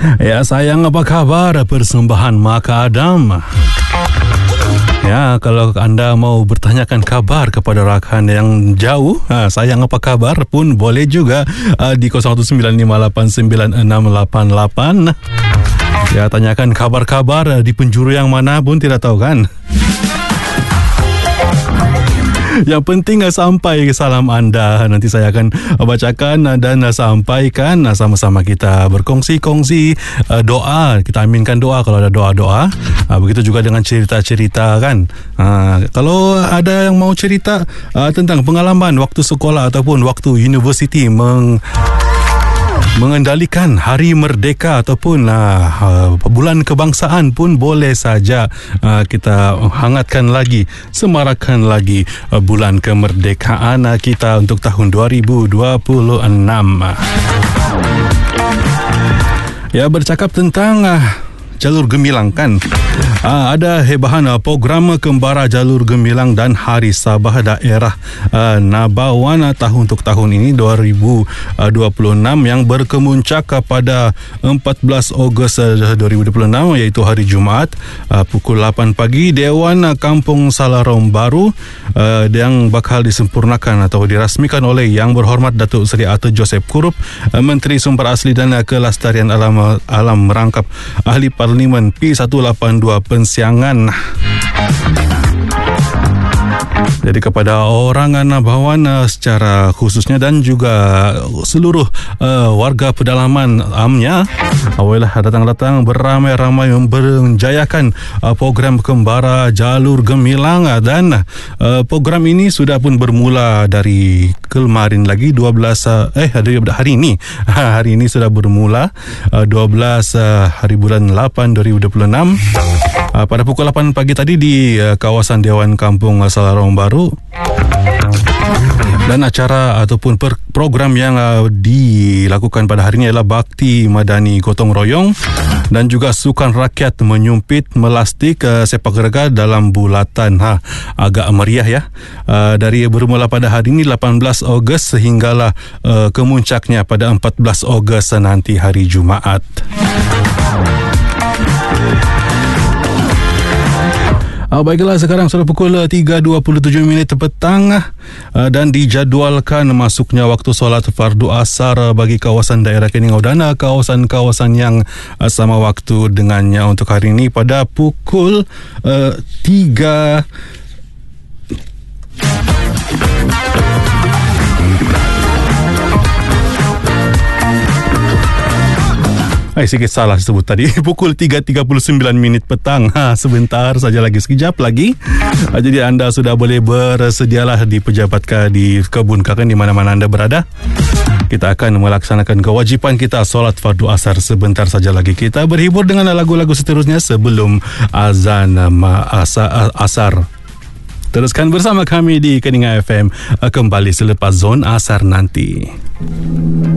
Ya sayang, apa kabar? Persembahan Maka Adam. Ya, kalau anda mau bertanyakan kabar kepada rakan yang jauh, sayang apa kabar pun boleh juga di 0195896688. Ya, tanyakan kabar-kabar di penjuru yang mana pun tidak tahu kan. Yang penting sampai salam anda. Nanti saya akan bacakan dan sampaikan. Sama-sama kita berkongsi-kongsi doa. Kita aminkan doa kalau ada doa-doa. Begitu juga dengan cerita-cerita kan. Kalau ada yang mau cerita tentang pengalaman waktu sekolah ataupun waktu universiti mengendalikan Hari Merdeka ataupun bulan kebangsaan pun boleh saja kita hangatkan lagi, semarakkan lagi bulan kemerdekaan kita untuk tahun 2026. Ya, bercakap tentang Jalur Gemilang kan. Ada hebahan program Kembara Jalur Gemilang dan Hari Sabah Daerah Nabawan untuk tahun ini 2026 yang berkemuncak pada 14 Ogos 2026 iaitu hari Jumaat pukul 8 pagi. Dewan Kampung Salarong Baru yang bakal disempurnakan atau dirasmikan oleh Yang Berhormat Datuk Seri Arthur Joseph Kurup, Menteri Sumber Asli dan Kelestarian Alam merangkap Ahli Parlimen P182 Pensiangan. Jadi kepada orang Nabawan secara khususnya dan juga seluruh warga pedalaman amnya, awalah datang-datang beramai-ramai menjayakan program Kembara Jalur Gemilang, dan program ini sudah pun bermula dari kemarin lagi 12 hari ini. Hari ini sudah bermula 12 hari bulan 8 2026 pada pukul 8 pagi tadi di kawasan Dewan Kampung Salarong Baru. Dan acara ataupun program yang dilakukan pada hari ini adalah Bakti Madani Gotong Royong dan juga Sukan Rakyat Menyumpit Melastik Sepak Raga dalam bulatan. Agak meriah ya. Dari bermula pada hari ini 18 Ogos sehinggalah kemuncaknya pada 14 Ogos nanti hari Jumaat. Baiklah, sekarang sudah pukul 3.27 petang dan dijadualkan masuknya waktu solat fardu asar bagi kawasan daerah Keningau dan kawasan-kawasan yang sama waktu dengannya untuk hari ini pada pukul 3. Sikit salah sebut tadi. Pukul 3.39 petang. Sebentar saja lagi, sekejap lagi. Jadi anda sudah boleh bersedialah di pejabat di kebun kakak di mana-mana anda berada. Kita akan melaksanakan kewajipan kita solat fardu asar sebentar saja lagi. Kita berhibur dengan lagu-lagu seterusnya sebelum azan asar. Teruskan bersama kami di Keningau FM kembali selepas zon asar nanti.